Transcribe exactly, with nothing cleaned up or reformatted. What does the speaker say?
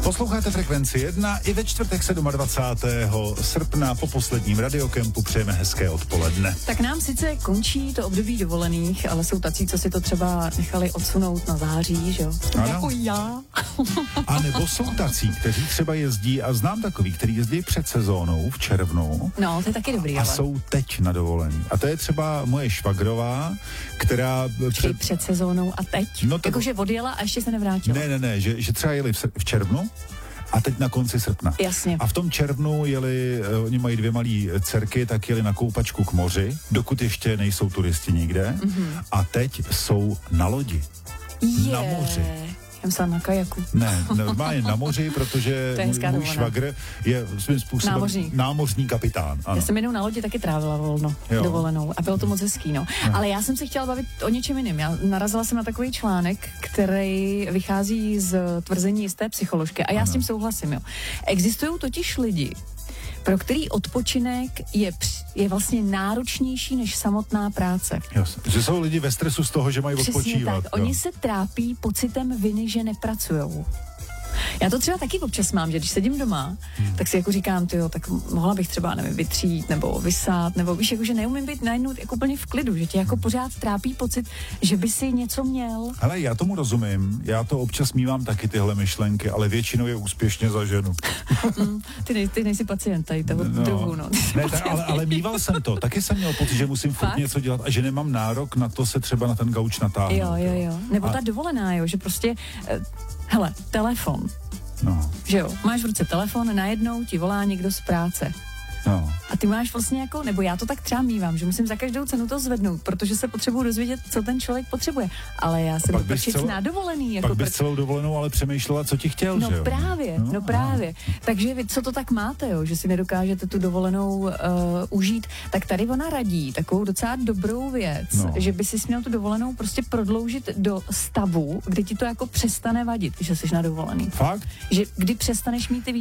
Posloucháte Frekvenci jedna i ve čtvrtek dvacátého sedmého srpna po posledním radiokempu přejeme hezké odpoledne. Tak nám sice končí to období dovolených, ale jsou tací, co si to třeba nechali odsunout na září, že jo? Jako já. A nebo jsou tací, kteří třeba jezdí, a znám takový, který jezdí před sezónou v červnu. No, to je taky dobrý, A ale. jsou teď na dovolení. A to je třeba moje švagrová, která... Před, před sezónou a teď? No to... Jakože odjela a ještě se nevrátila. Ne, ne, ne, že, že třeba jeli v, v červnu a teď na konci srpna. Jasně. A v tom červnu jeli, uh, oni mají dvě malý dcerky, tak jeli na koupačku k moři, dokud ještě nejsou turisti nikde. Mm-hmm. A teď jsou na lodi. Je. Na moři. Já jsem na kajaku. Ne, normálně na moři, protože můj, můj švagr je svým způsobem námořník, námořní kapitán. Ano. Já jsem jednou na lodi taky trávila volno, jo. dovolenou a bylo to moc hezký, no. Jo. Ale já jsem se chtěla bavit o něčem jiném. Já narazila jsem na takový článek, který vychází z tvrzení jisté psycholožky a já ano. s tím souhlasím, jo. Existují totiž lidi, pro který odpočinek je, je vlastně náročnější než samotná práce. Jasně. Že jsou lidi ve stresu z toho, že mají Přesně odpočívat. Tak. Oni se trápí pocitem viny, že nepracujou. Já to třeba taky občas mám, že když sedím doma, hmm. tak si jako říkám, tyjo, tak mohla bych třeba, nevím, vytřít nebo vysát, nebo víš, jako, že neumím být najednou jako úplně v klidu, že tě jako pořád trápí pocit, že by si něco měl. Ale já tomu rozumím, já to občas mívám taky tyhle myšlenky, ale většinou je úspěšně zaženu. mm, ty, nej, ty nejsi pacient tady toho no, druhu, no. Ne, tak, ale, ale mýval jsem to, taky jsem měl pocit, že musím furt Fakt? něco dělat a že nemám nárok na to se třeba na ten gauč natáhnout. Jo, jo, jo. Nebo a... ta dovolená, jo, že prostě, hele, telefon. No. Že jo, máš v ruce telefon, najednou ti volá někdo z práce. No. A ty máš vlastně jako, nebo já to tak třeba mívám, že musím za každou cenu to zvednout, protože se potřebuji dozvědět, co ten člověk potřebuje. Ale já jsem prčic na dovolený. Jako pak bys prč... celou dovolenou ale přemýšlela, co ti chtěl, no že jo? Právě, no, no právě. Takže vy, co to tak máte, jo, že si nedokážete tu dovolenou uh, užít, tak tady ona radí takovou docela dobrou věc, no. že by si směl tu dovolenou prostě prodloužit do stavu, kdy ti to jako přestane vadit, že jsi na dovolený. Fakt? Že kdy přestaneš mít ty